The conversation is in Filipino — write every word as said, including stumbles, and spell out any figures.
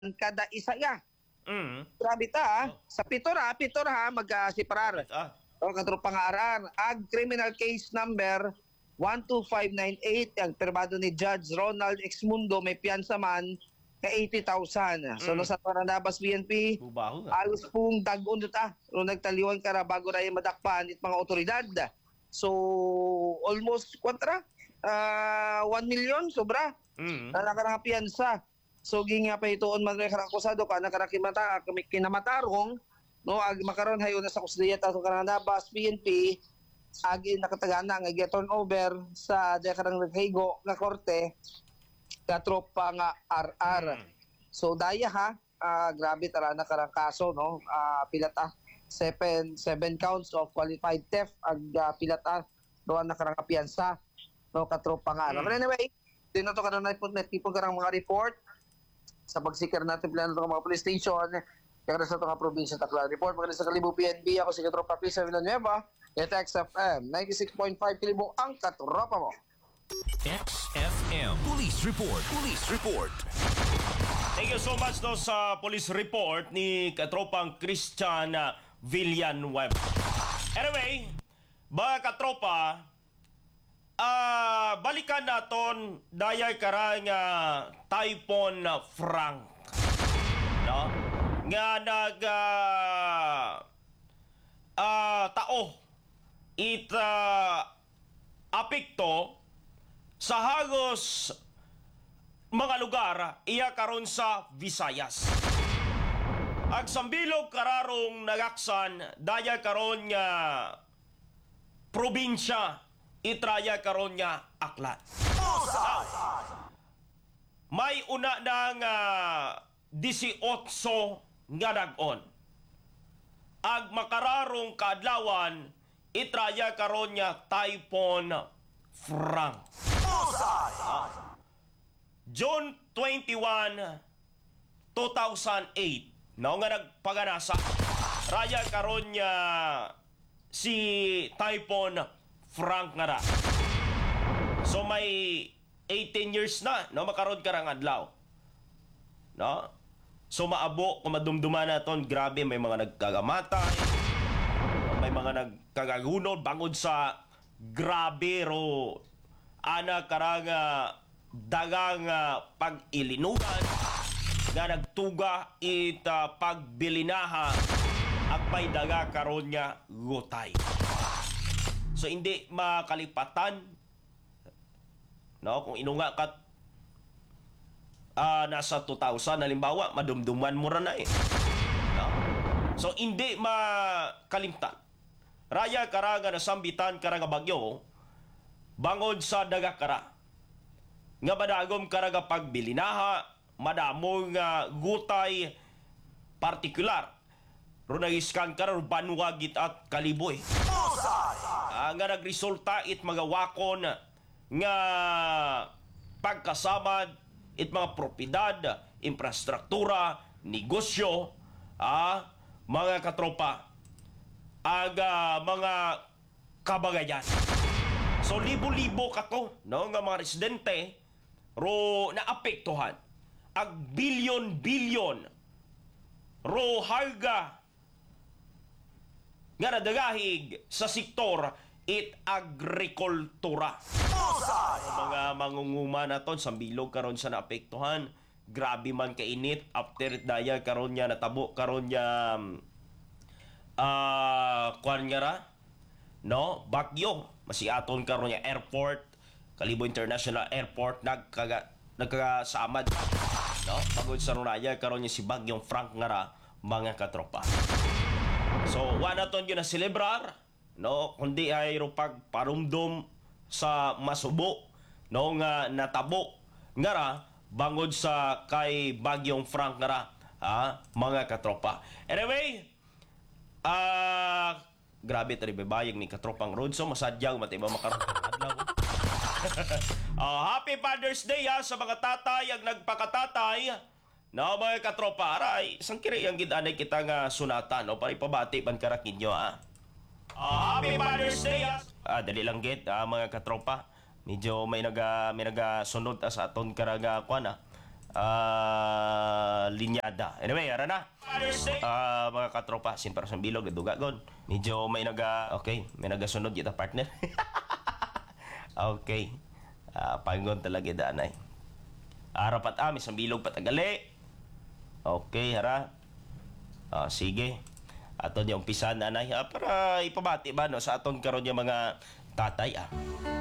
kada isa ya. Mm. Grabe ta, ha? Sa pito ra, pito ra, ha, mag-siparar. Ah. O, katropang aran. Ag criminal case number one two five nine eight, ang perbado ni Judge Ronald Exmundo, may piyansa man ka eighty thousand. So, Mm. no, sa Paranabas B N P, Bubaho nga. alos pong dag-on ta. Nung nagtaliwan ka ra bago na yung madakpan it mga otoridad. So, almost, kontra? Uh, one million, sobra. Mm. Na nakarang piyansa. So ginga pa itoon man karang akusado ka nakarakimata kami kinamatarong no ag makaron hayo na sa kusdiya ato karang nabas P N P agi nakatagana nga gi-turn over sa karang naghigo nga korte ka tropa nga R R. Mm. So daya ha, ah, grabe tara na karang kaso no, ah, pilata seven seven counts of qualified theft ag uh, pilata doon na karang piyansa no ka tropa nga. Mm. But anyway, din na to karang na tipo karang mga report sa pagsikir natin plano ng mga police station kaya sa itong probinsya Tacloban. Report maganda sa Kalibo P N B, ako si Katropa Pisa Villanueva, at X F M ninety-six point five Kalibo ang katropa mo. X F M Police Report. Police Report. Thank you so much no, sa police report ni katropang Christian Villanueva. Anyway, mga katropa, ah balikan naton dayay karang uh, Typhoon Frank. No? Nga nag uh, uh, tao it uh, apekto sa hagos mga lugar iya karon sa Visayas. Ag sambilog kararong nagaksan daya karon nga probinsya itraya karon nga Aklan. May una ng uh, eighteen nga nag-on. Ag makararong kaadlawan itraya karon nga Typhoon Frank. June twenty-first, two thousand eight, no nga nagpaganasa raya karon nga si Typhoon Frank nga ra. So may eighteen years na no makaron karang adlaw. No? So maabo kung madumduman naton, grabe may mga nagkagamatay. May mga nagkagagunod bangod sa grabe ro ana karanga dagang uh, pag-ilinugan nga nagtuga it uh, pagbilinaha at may daga karon nga gutay. So hindi makalipatan no kung inunga kat uh, nasa two thousand halimbawa madumduman mo ra na eh. No? So hindi makalimtan. Raya karaga na sambitan karaga bagyo bangod sa daga kara. Nga madagom karaga pagbilinaha, madamong uh, gutay partikular. Ro nagiskan ka ro banwagit at kaliboy. Uh, nga nagresulta it mga wakon nga pagkasamad it mga propiedad, infrastruktura, negosyo, ah, mga katropa, aga mga kabagayan. So libo-libo kato no nga mga residente ro naapektuhan ag bilyon-bilyon ro harga nga nadagahig sa sektor it agrikultura. Mga mangunguma naton sa bilog karon sa naapektuhan, grabe man kainit after daya karon nya natabo karon nya ah uh, kuan nga ra no bagyo masiaton karon nya airport Kalibo International Airport nagkaga nagkasamad no pagod sa runaya karon nya si Bagyong Frank nga ra mga katropa. So wala ton gyud na celebrar no kundi ay ro pagparumdom sa masubo no nga natabo nga ra bangod sa kay Bagyong Frank nga ra ha, mga katropa. Anyway, ah uh, grabe tari bayag ni katropang Rodso masadyang matiba makaron adlaw. uh, happy Father's Day ha, sa mga tatay ang nagpakatatay na no, mga katropa. Aray, isang kiri ang gidanay kita nga sunatan no, para ipabati ban karakin nyo ha. Uh, happy Father's Day ha. Ah, dali lang git ah, mga katropa. Medyo may naga may naga sunod sa aton karaga kuan ah. ah, linyada. Anyway, ara na. Ah, mga katropa, simpar sa bilog, naduga gon. Medyo may naga, okay, may nagasunod kita partner. Okay. Ah, pangon talaga danay. Arapat amis ang bilog patagali. Okay, hara. Ah, sige. Aton yung umpisa na anay ah, para ipabati ba no sa aton karon yung mga tatay ah.